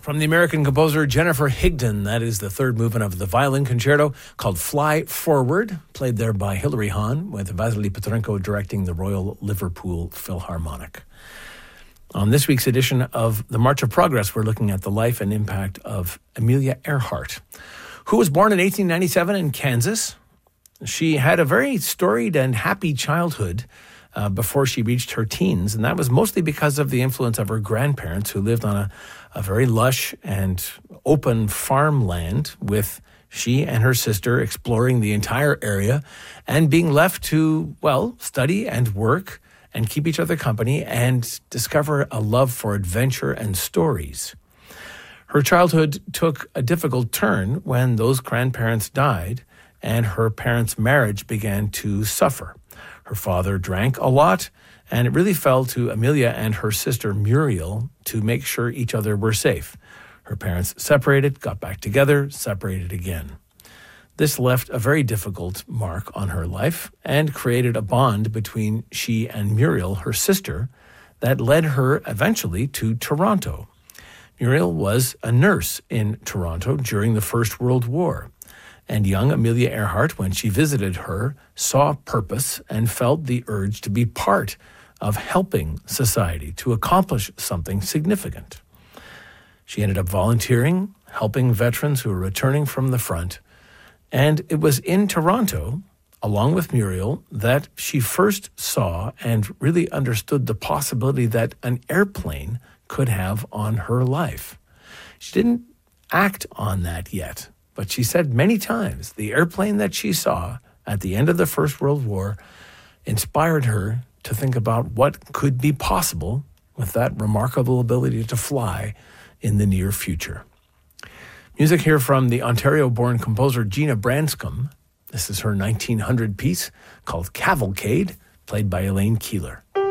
From the American composer Jennifer Higdon, that is the third movement of the violin concerto called Fly Forward, played there by Hilary Hahn, with Vasily Petrenko directing the Royal Liverpool Philharmonic. On this week's edition of The March of Progress, we're looking at the life and impact of Amelia Earhart, who was born in 1897 in Kansas. She had a very storied and happy childhood before she reached her teens, and that was mostly because of the influence of her grandparents, who lived on a very lush and open farmland, with she and her sister exploring the entire area and being left to, well, study and work and keep each other company and discover a love for adventure and stories. Her childhood took a difficult turn when those grandparents died and her parents' marriage began to suffer. Her father drank a lot, and it really fell to Amelia and her sister Muriel to make sure each other were safe. Her parents separated, got back together, separated again. This left a very difficult mark on her life and created a bond between she and Muriel, her sister, that led her eventually to Toronto. Muriel was a nurse in Toronto during the First World War. And young Amelia Earhart, when she visited her, saw purpose and felt the urge to be part of helping society to accomplish something significant. She ended up volunteering, helping veterans who were returning from the front. And it was in Toronto, along with Muriel, that she first saw and really understood the possibility that an airplane could have on her life. She didn't act on that yet. But she said many times the airplane that she saw at the end of the First World War inspired her to think about what could be possible with that remarkable ability to fly in the near future. Music here from the Ontario-born composer Gina Branscombe. This is her 1900 piece called Cavalcade, played by Elaine Keeler.